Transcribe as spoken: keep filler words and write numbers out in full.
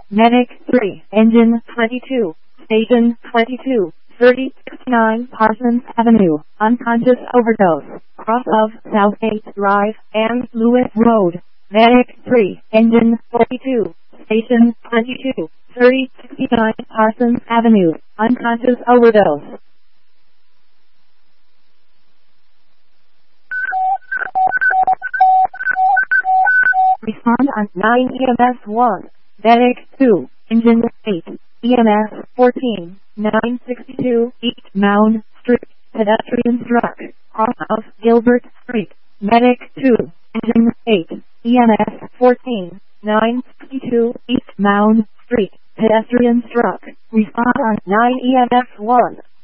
Medic three, Engine twenty-two, Station twenty-two, thirty sixty-nine Parsons Avenue, unconscious overdose, cross of Southgate Drive and Lewis Road. Medic three, Engine forty-two, Station twenty-two, thirty sixty-nine Parsons Avenue, unconscious overdose. Respond on nine E M S one. Medic two, Engine eight, E M S fourteen, nine sixty-two East Mound Street, pedestrian struck, cross of Gilbert Street. Medic two, Engine eight, E M S fourteen, nine sixty-two East Mound Street, pedestrian struck. Respond on nine E M S one.